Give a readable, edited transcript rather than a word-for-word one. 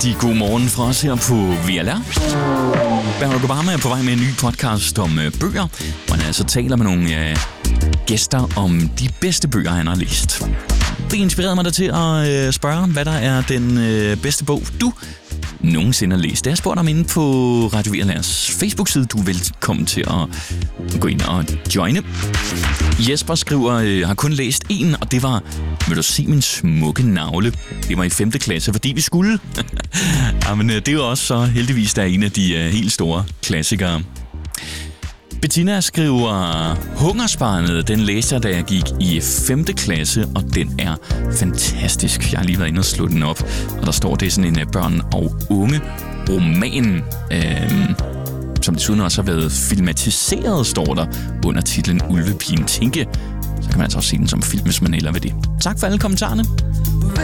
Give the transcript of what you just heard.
rigtig god morgen fra os her på VLR. Barack Obama er på vej med en ny podcast om bøger, hvor han altså taler med nogle gæster om de bedste bøger, han har læst. Det inspirerede mig da til at spørge, hvad der er den bedste bog, du nogensinde har læst. Jeg spurgte ham inde på Radio VLR's Facebook-side. Du er velkommen til at gå ind og joine. Jesper skriver, har kun læst en, og det var, vil du se min smukke navle? Det var i 5. klasse, fordi vi skulle. Jamen, det er jo også så heldigvis, der er en af de helt store klassikere. Bettina skriver, Hungersbarnet, den læste jeg, da jeg gik i 5. klasse, og den er fantastisk. Jeg har lige været inde og slå den op, og der står, det er sådan en børn- og unge roman, som desuden også har været filmatiseret, står der under titlen Ulvepigen Tinke. Så kan man altså også se den som film, hvis man hælder ved det. Tak for alle kommentarerne.